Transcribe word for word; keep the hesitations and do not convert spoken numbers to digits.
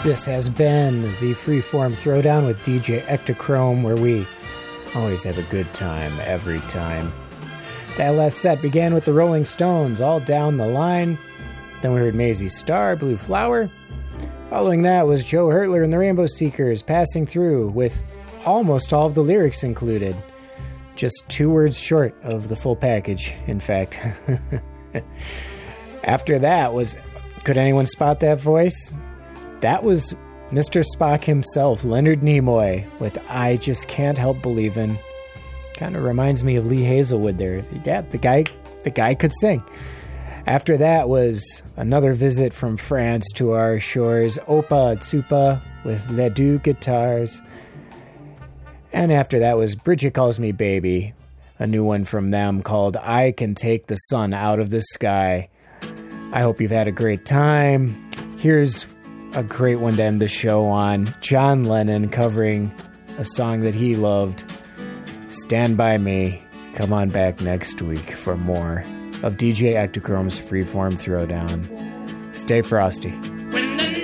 This has been the Freeform Throwdown with D J Ektachrome, where we always have a good time every time. That last set began with the Rolling Stones, All Down the Line. Then we heard Mazzy Star, Blue Flower. Following that was Joe Hertler and the Rainbow Seekers, Passing Through, with almost all of the lyrics included. Just two words short of the full package, in fact. After that was, could anyone spot that voice? That was Mister Spock himself, Leonard Nimoy, with I Just Can't Help Believin'. Kind of reminds me of Lee Hazelwood there. Yeah, the guy, the guy could sing. After that was another visit from France to our shores, Opa Tsupa with Ledoux Guitars. And after that was Bridget Calls Me Baby, a new one from them called I Can Take the Sun Out of the Sky. I hope you've had a great time. Here's a great one to end the show on. John Lennon covering a song that he loved, Stand By Me. Come on back next week for more of D J Ektachrome's Freeform Throwdown. Stay frosty.